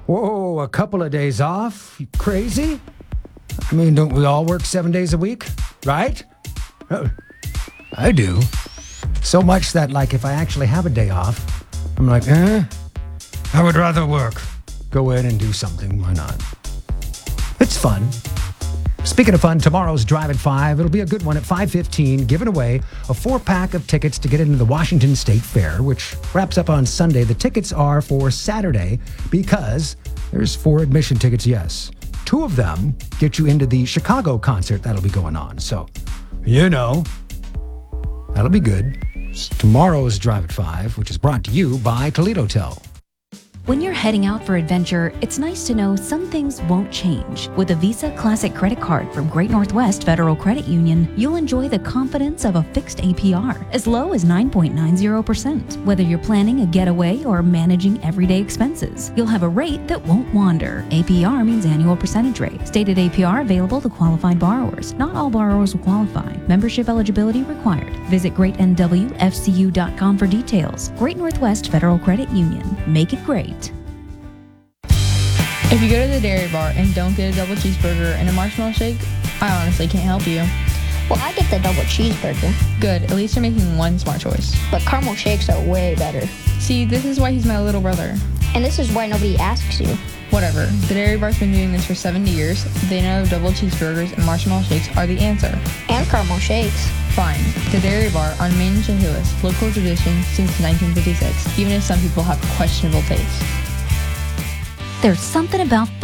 Whoa, a couple of days off? You crazy? I mean, don't we all work 7 days a week? Right? I do. So much that, like, if I actually have a day off, I'm like, I would rather work. Go in and do something. Why not? It's fun. Speaking of fun, tomorrow's Drive at 5. It'll be a good one at 5:15, giving away a 4-pack of tickets to get into the Washington State Fair, which wraps up on Sunday. The tickets are for Saturday because there's 4 admission tickets, yes. 2 of them get you into the Chicago concert that'll be going on. So, that'll be good. It's tomorrow's Drive at 5, which is brought to you by Toledo Tel. When you're heading out for adventure, it's nice to know some things won't change. With a Visa Classic Credit Card from Great Northwest Federal Credit Union, you'll enjoy the confidence of a fixed APR, as low as 9.90%. Whether you're planning a getaway or managing everyday expenses, you'll have a rate that won't wander. APR means annual percentage rate. Stated APR available to qualified borrowers. Not all borrowers will qualify. Membership eligibility required. Visit greatnwfcu.com for details. Great Northwest Federal Credit Union. Make it great. If you go to the dairy bar and don't get a double cheeseburger and a marshmallow shake, I honestly can't help you. Well, I get the double cheeseburger, Good, at least you're making one smart choice. but caramel shakes are way better. See, this is why he's my little brother. And this is why nobody asks you. Whatever, the dairy bar's been doing this for 70 years. They know double cheeseburgers and marshmallow shakes are the answer. And caramel shakes. Fine, the dairy bar on Main and Chehalis, local tradition since 1956, even if some people have questionable taste. There's something about